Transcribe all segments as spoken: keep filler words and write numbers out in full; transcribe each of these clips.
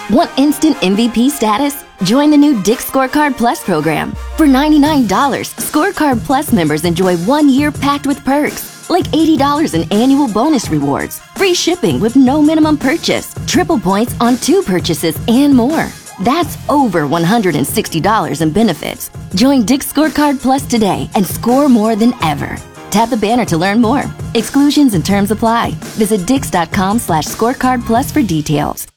Want instant M V P status? Join the new Dick's Scorecard Plus program. For ninety-nine dollars, Scorecard Plus members enjoy one year packed with perks, like eighty dollars in annual bonus rewards, free shipping with no minimum purchase, triple points on two purchases, and more. That's over one hundred sixty dollars in benefits. Join Dick's Scorecard Plus today and score more than ever. Tap the banner to learn more. Exclusions and terms apply. Visit dix.com slash scorecard plus for details.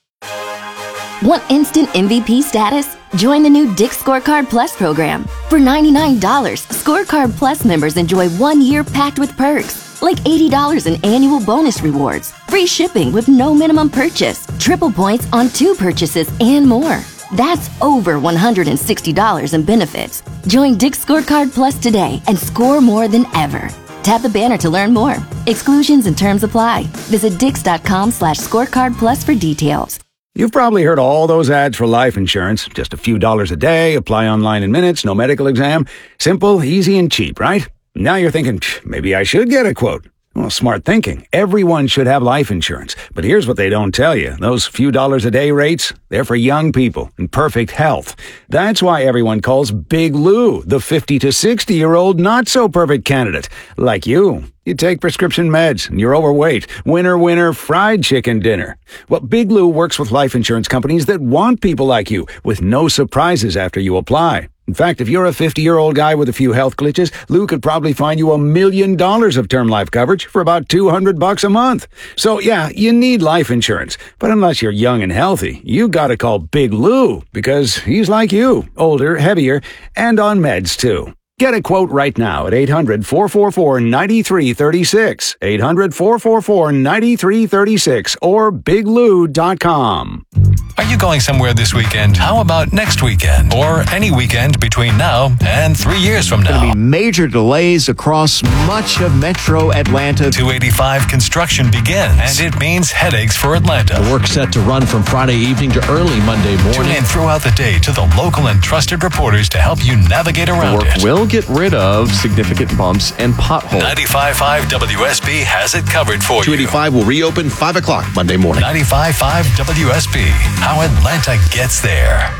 Want instant M V P status? Join the new Dick's Scorecard Plus program. For ninety-nine dollars, Scorecard Plus members enjoy one year packed with perks, like eighty dollars in annual bonus rewards, free shipping with no minimum purchase, triple points on two purchases, and more. That's over one hundred sixty dollars in benefits. Join Dick's Scorecard Plus today and score more than ever. Tap the banner to learn more. Exclusions and terms apply. Visit dix.com slash scorecard plus for details. You've probably heard all those ads for life insurance. Just a few dollars a day, apply online in minutes, no medical exam. Simple, easy, and cheap, right? Now you're thinking, maybe I should get a quote. Well, smart thinking. Everyone should have life insurance. But here's what they don't tell you. Those few dollars a day rates, they're for young people in perfect health. That's why everyone calls Big Lou the fifty to sixty-year-old not-so-perfect candidate. Like you. You take prescription meds and you're overweight. Winner, winner, fried chicken dinner. Well, Big Lou works with life insurance companies that want people like you with no surprises after you apply. In fact, if you're a fifty-year-old guy with a few health glitches, Lou could probably find you a million dollars of term life coverage for about two hundred bucks a month. So yeah, you need life insurance. But unless you're young and healthy, you gotta call Big Lou because he's like you, older, heavier, and on meds too. Get a quote right now at eight hundred, four four four, nine three three six, eight hundred, four four four, nine three three six, or big lou dot com. Are you going somewhere this weekend? How about next weekend? Or any weekend between now and three years from now? Going to be major delays across much of metro Atlanta. two eighty-five construction begins, and it means headaches for Atlanta. The work set to run from Friday evening to early Monday morning. Tune in throughout the day to the local and trusted reporters to help you navigate around the work it. will get rid of significant bumps and potholes. ninety-five point five W S B has it covered for two eighty-five you. Will reopen five o'clock Monday morning. ninety-five point five W S B. How Atlanta gets there.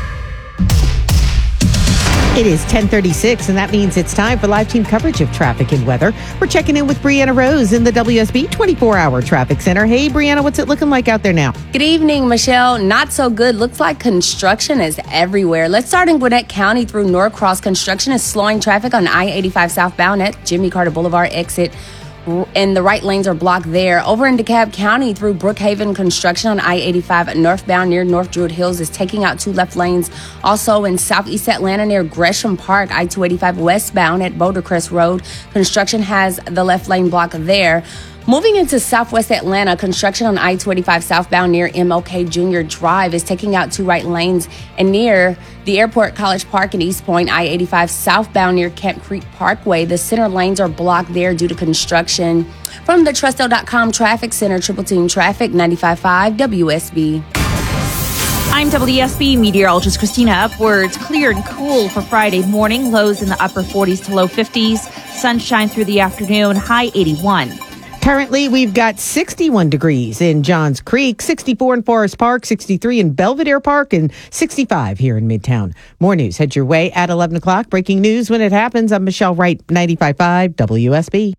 It is ten thirty-six, and that means it's time for live team coverage of traffic and weather. We're checking in with Brianna Rose in the W S B twenty-four hour Traffic Center. Hey, Brianna, what's it looking like out there now? Good evening, Michelle. Not so good. Looks like construction is everywhere. Let's start in Gwinnett County through Norcross. Construction is slowing traffic on I eighty-five southbound at Jimmy Carter Boulevard exit, and the right lanes are blocked there. Over in DeKalb County through Brookhaven, construction on I eighty-five northbound near North Druid Hills is taking out two left lanes. Also in southeast Atlanta near Gresham Park, I two eighty-five westbound at Boulder Crest Road, construction has the left lane blocked there. Moving into southwest Atlanta, construction on I two eighty-five southbound near M L K Junior Drive is taking out two right lanes. And near the Airport College Park in East Point, I eighty-five southbound near Camp Creek Parkway, the center lanes are blocked there due to construction. From the Trusto dot com Traffic Center, Triple Team Traffic, ninety-five point five W S B. I'm W S B meteorologist Christina Upwards. Clear and cool for Friday morning. Lows in the upper forties to low fifties. Sunshine through the afternoon. High eighty-one. Currently, we've got sixty-one degrees in Johns Creek, sixty-four in Forest Park, sixty-three in Belvedere Park, and sixty-five here in Midtown. More news head your way at eleven o'clock. Breaking news when it happens. I'm Michelle Wright, ninety-five point five W S B.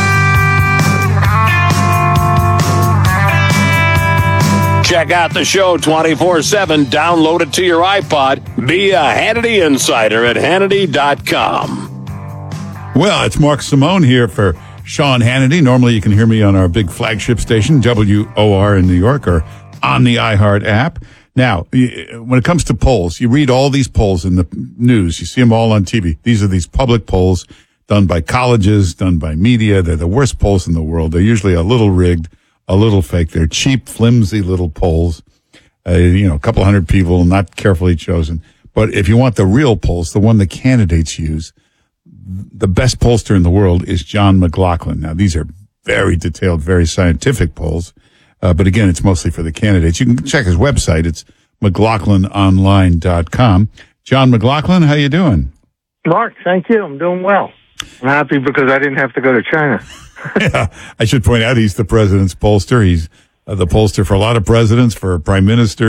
Check out the show twenty-four seven. Download it to your iPod. Be a Hannity Insider at Hannity dot com. Well, it's Mark Simone here for Sean Hannity. Normally you can hear me on our big flagship station, W O R in New York, or on the iHeart app. Now, when it comes to polls, you read all these polls in the news. You see them all on T V. These are these public polls done by colleges, done by media. They're the worst polls in the world. They're usually a little rigged, a little fake. They're cheap, flimsy little polls. Uh, you know, a couple hundred people, not carefully chosen. But if you want the real polls, the one the candidates use, the best pollster in the world is John McLaughlin. Now, these are very detailed, very scientific polls. Uh, but again, it's mostly for the candidates. You can check his website. It's McLaughlin online dot com. John McLaughlin, how you doing? Mark, thank you. I'm doing well. I'm happy because I didn't have to go to China. Yeah, I should point out he's the president's pollster. He's uh, the pollster for a lot of presidents, for prime ministers.